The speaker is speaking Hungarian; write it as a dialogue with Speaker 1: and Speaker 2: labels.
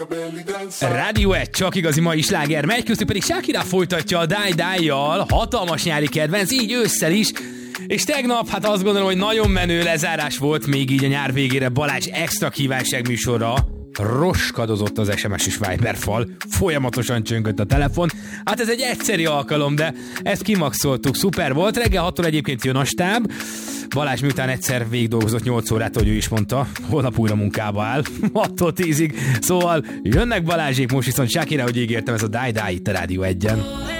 Speaker 1: Rádió 1, csak igazi mai sláger megy, köztük pedig Shakira folytatja a Die Die-jal, hatalmas nyári kedvenc, így ősszel is, és tegnap, hát azt gondolom, hogy nagyon menő lezárás volt még így a nyár végére Balázs extra kívánság műsorra. Roskadozott az SMS és Viber fal, folyamatosan csöngött a telefon. Hát ez egy egyszeri alkalom, de ezt kimaxoltuk, szuper volt. Reggel 6-tól egyébként jön a stáb. Balázs miután egyszer végigdolgozott 8 órát, ahogy ő is mondta, holnap újra munkába áll, 6-tól 10-ig. Szóval jönnek Balázsék, most viszont Shakira, hogy ígértem, ez a Die Die itt a Rádió 1-en.